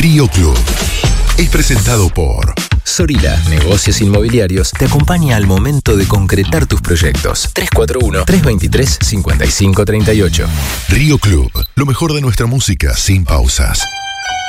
Río Club. Es presentado por Sorila Negocios Inmobiliarios te acompaña al momento de concretar tus proyectos. 341-323-5538. Río Club, lo mejor de nuestra música sin pausas.